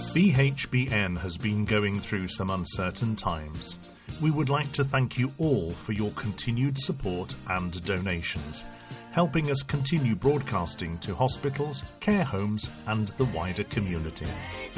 BHBN has been going through some uncertain times. We would like to thank you all for your continued support and donations, helping us continue broadcasting to hospitals, care homes and the wider community.